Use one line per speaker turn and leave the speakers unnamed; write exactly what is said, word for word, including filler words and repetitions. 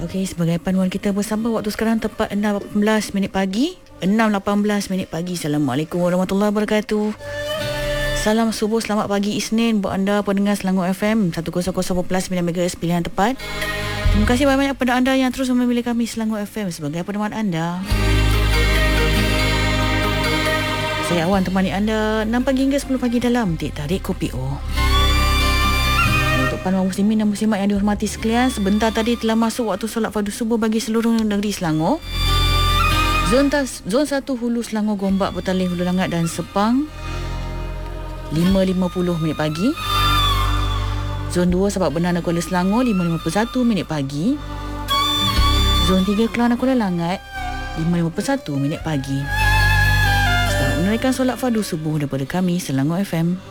Okey, sebagai panduan kita bersama, waktu sekarang tepat enam lapan belas minit pagi. enam lapan belas minit pagi. Assalamualaikum warahmatullahi wabarakatuh. Salam subuh, selamat pagi Isnin buat anda pendengar Selangor F M seratus sembilan megahertz pilihan tepat. Terima kasih banyak-banyak kepada anda yang terus memilih kami Selangor F M sebagai peneman anda. Saya Awan temani anda enam pagi hingga sepuluh pagi dalam Teh Tarik Kopi O. Untuk panduan muslimin dan muslimat yang dihormati sekalian, sebentar tadi telah masuk waktu solat fardu subuh bagi seluruh negeri Selangor. Zon, tas, zon satu Hulu Selangor, Gombak, Petaling, Hulu Langat dan Sepang lima lima puluh minit pagi. Zon dua Sabak Bernana Kuala Selangor lima lima puluh satu minit pagi. Zon tiga Kelana Kuala Langat lima lima puluh satu minit pagi. Selamat menunaikan solat fardu subuh daripada kami Selangor F M.